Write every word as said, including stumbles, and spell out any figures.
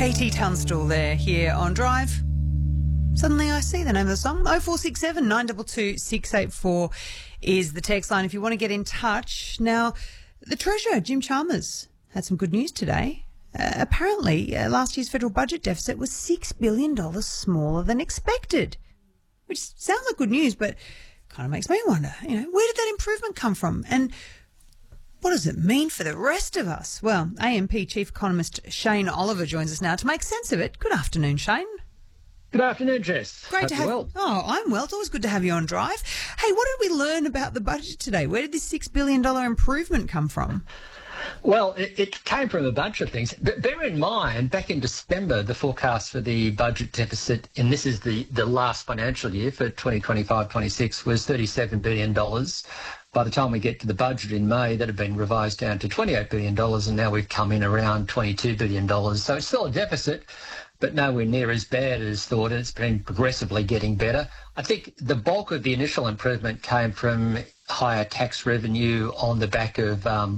Katie Tunstall there here on Drive. Suddenly I see the name of the song. oh four six seven, nine two two, six eight four is the text line if you want to get in touch. Now, the Treasurer, Jim Chalmers, had some good news today. Uh, apparently, uh, last year's federal budget deficit was six billion dollars smaller than expected, which sounds like good news, but kind of makes me wonder, you know, where did that improvement come from? And what does it mean for the rest of us? Well, A M P Chief Economist Shane Oliver joins us now to make sense of it. Good afternoon, Shane. Good afternoon, Jess. Great Hope to you're have well. Oh, I'm well. It's always good to have you on Drive. Hey, what did we learn about the budget today? Where did this six billion dollars improvement come from? Well, it, it came from a bunch of things. But bear in mind, back in December, the forecast for the budget deficit, and this is the, the last financial year for twenty twenty-five twenty-six, was thirty-seven billion dollars. By the time we get to the budget in May, that had been revised down to twenty-eight billion dollars, and now we've come in around twenty-two billion dollars. So it's still a deficit, but nowhere near as bad as thought. It's been progressively getting better. I think the bulk of the initial improvement came from higher tax revenue on the back of um,